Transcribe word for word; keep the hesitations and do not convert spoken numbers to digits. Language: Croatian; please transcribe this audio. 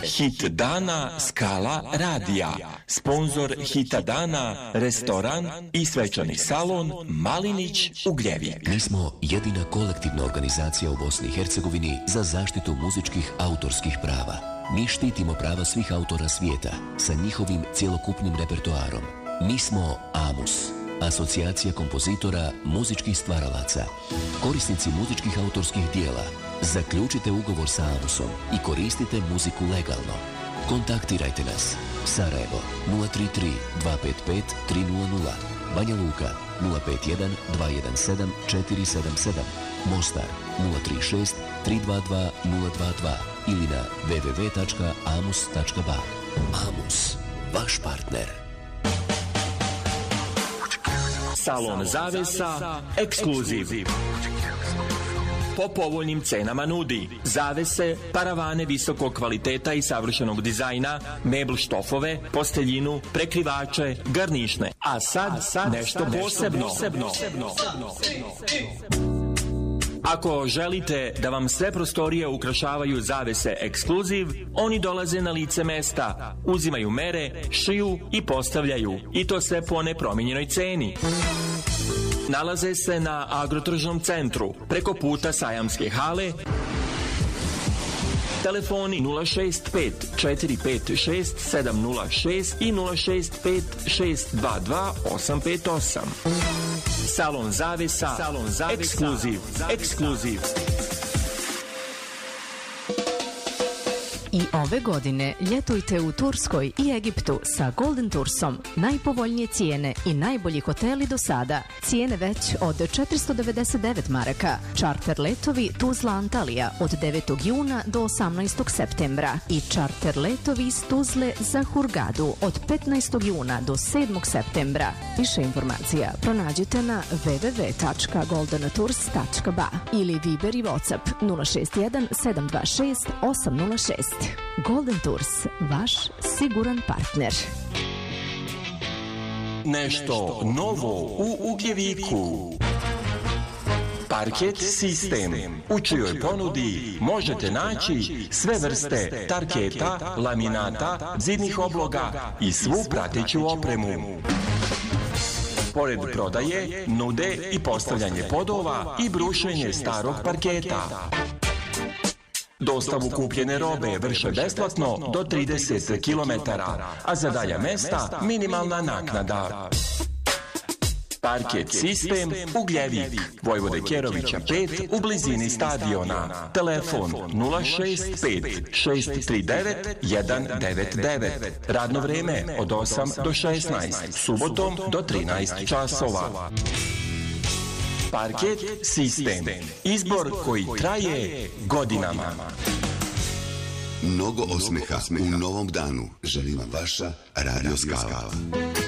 Hit dana Skala radija. Sponzor Hita dana, restoran i svečani salon Malinić Ugljevik. Mi smo jedina kolektivna organizacija u Bosni i Hercegovini za zaštitu muzičkih autorskih prava. Mi štitimo prava svih autora svijeta sa njihovim cjelokupnim repertoarom. Mi smo AMUS, Asocijacija kompozitora muzičkih stvaralaca. Korisnici muzičkih autorskih dijela, zaključite ugovor sa AMUSom i koristite muziku legalno. Kontaktirajte nas. Sarajevo nula tri tri dva pet pet tri nula nula, Banja Luka nula pet jedan dva jedan sedam četiri sedam sedam, Mostar nula tri šest tri dva dva nula dva dva ili na w w w tačka amus tačka ba. AMUS, vaš partner. Salon Zavesa, ekskluziv. Po povoljnim cenama nudi zavese, paravane visokog kvaliteta i savršenog dizajna, mebl štofove, posteljinu, prekrivače, garnišne. A sad, A sad nešto sad posebno. posebno. Ako želite da vam sve prostorije ukrašavaju zavese ekskluziv, oni dolaze na lice mesta, uzimaju mere, šiju i postavljaju. I to sve po nepromijenjenoj ceni. Nalaze se na Agrotržnom centru, preko puta Sajamske hale. Telefoni nula šest pet četiri pet šest sedam nula šest i nula šest pet šest dva dva osam pet osam. Salon Zavesa, Salon Zavesa, ekskluziv, ekskluziv. I ove godine ljetujte u Turskoj i Egiptu sa Golden Toursom. Najpovoljnije cijene i najbolji hoteli do sada. Cijene već od četiristo devedeset devet maraka. Čarter letovi Tuzla Antalija od devetog juna do osamnaestog septembra. I čarter letovi iz Tuzle za Hurgadu od petnaestog juna do sedmog septembra. Više informacija pronađite na w w w tačka golden tours tačka ba ili Viber i WhatsApp nula šest jedan sedam dva šest osam nula šest. Golden Tours, vaš siguran partner. Nešto novo u Ugljeviku. Parket sistem, u čijoj ponudi možete naći sve vrste tarketa, laminata, zidnih obloga i svu prateću opremu. Pored prodaje, nude i postavljanje podova i brušenje starog parketa. Dostavu kupljene robe vrše besplatno do trideset kilometara, a za dalja mesta minimalna naknada. Parket sistem Ugljevik, Vojvode Kerovića pet u blizini stadiona. Telefon nula šest pet šest tri devet jedan devet devet. Radno vrijeme od osam do šesnaest, subotom do trinaest časova. Parket sistem. Izbor koji traje godinama. Mnogo osmeha u novom danu želi vam vaša Radio Skala.